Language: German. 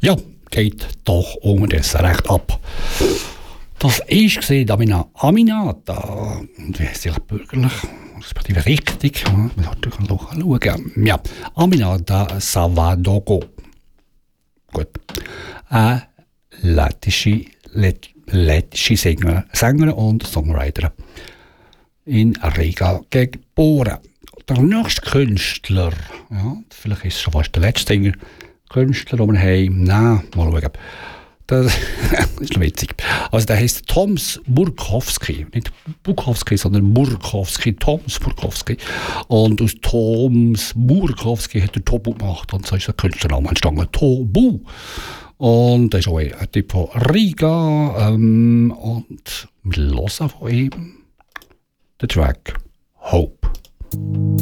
Ja, geht doch unterdessen recht ab. Das war Damina Aminata. Und wie heisst sie bürgerlich? Respektive richtig. Man hat natürlich schauen. Ja, Aminata Savadogo. Gut. Eine lettische Sängerin und Songwriterin. In Riga geboren. Der nächste Künstler, ja, vielleicht ist es schon fast der letzte Künstler, den wir haben. Nein, mal schauen. Das ist witzig. Also der heisst Toms Burkowski. Nicht Bukowski, sondern Burkowski. Toms Burkowski. Und aus Toms Burkowski hat er Tobu gemacht. Und so ist der Künstlername entstanden. Tobu. Und das ist auch ein Typ von Riga. Und wir hören von ihm den Track Hope.